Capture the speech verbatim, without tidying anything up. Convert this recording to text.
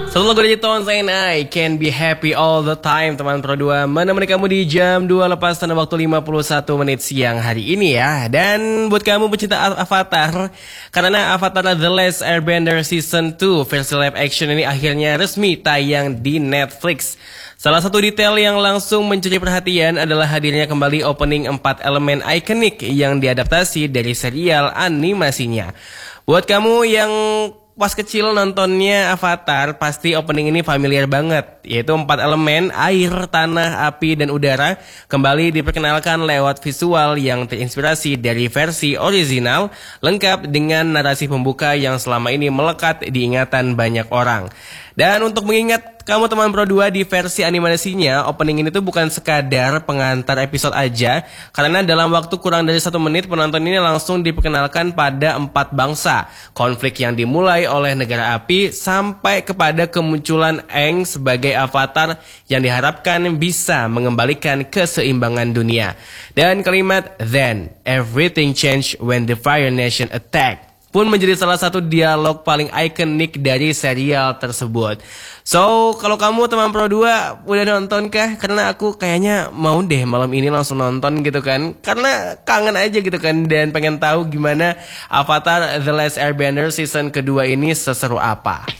Satu lagu dari Tones and I Can Be Happy All The Time. Teman Pro dua menemani kamu di jam dua lepas tanda waktu lima puluh satu menit siang hari ini ya. Dan buat kamu pecinta Avatar, karena Avatar The Last Airbender Season dua versi live action ini akhirnya resmi tayang di Netflix. Salah satu detail yang langsung mencuri perhatian adalah hadirnya kembali opening empat elemen ikonik yang diadaptasi dari serial animasinya. Buat kamu yang pas kecil nontonnya Avatar, pasti opening ini familiar banget, yaitu empat elemen air, tanah, api, dan udara kembali diperkenalkan lewat visual yang terinspirasi dari versi original, lengkap dengan narasi pembuka yang selama ini melekat di ingatan banyak orang. Dan untuk mengingat kamu teman Pro dua, di versi animasinya, opening ini tuh bukan sekadar pengantar episode aja, karena dalam waktu kurang dari satu menit penonton ini langsung diperkenalkan pada empat bangsa, konflik yang dimulai oleh negara api sampai kepada kemunculan Aang sebagai avatar yang diharapkan bisa mengembalikan keseimbangan dunia. Dan kalimat "Then everything changed when the Fire Nation attacked" pun menjadi salah satu dialog paling ikonik dari serial tersebut. So, kalau kamu teman Pro dua udah nonton kah? Karena aku kayaknya mau deh malam ini langsung nonton gitu kan. Karena kangen aja gitu kan, dan pengen tahu gimana Avatar The Last Airbender season kedua ini seseru apa.